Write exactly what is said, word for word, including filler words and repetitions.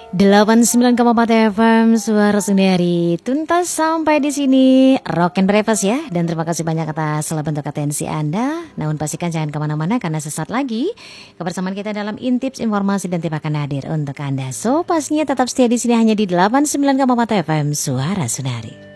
delapan puluh sembilan koma empat F M Suara Sundari. Tuntas sampai di sini Rock and Breakfast ya. Dan terima kasih banyak atas segala bentuk atensi Anda. Namun pastikan jangan kemana-mana karena sesaat lagi kebersamaan kita dalam Intips Informasi dan Tip akan hadir untuk Anda. So pastinya tetap setia di sini hanya di delapan puluh sembilan koma empat F M Suara Sundari.